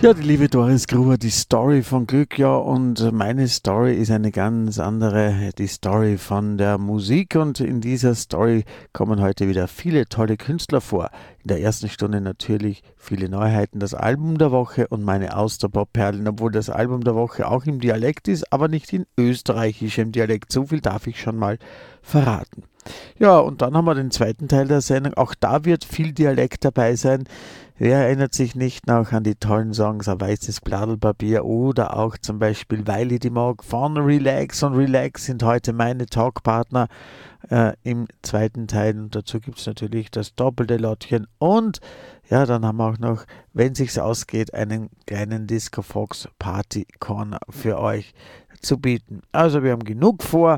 Ja, die liebe Doris Gruber, die Story von Glück, ja, und meine Story ist eine ganz andere, die Story von der Musik, und in dieser Story kommen heute wieder viele tolle Künstler vor. In der ersten Stunde natürlich viele Neuheiten, das Album der Woche und meine Austropop-Perlen, obwohl das Album der Woche auch im Dialekt ist, aber nicht in österreichischem Dialekt. So viel darf ich schon mal verraten. Ja, und dann haben wir den zweiten Teil der Sendung. Auch da wird viel Dialekt dabei sein. Wer erinnert sich nicht noch an die tollen Songs Ein weißes Blattl oder auch zum Beispiel Weil ich die mag von Relax, und Relax sind heute meine Talkpartner im zweiten Teil, und dazu gibt es natürlich das doppelte Lottchen, und ja, dann haben wir auch noch, wenn sich's ausgeht, einen kleinen Disco Fox Party Corner für euch zu bieten. Also wir haben genug vor.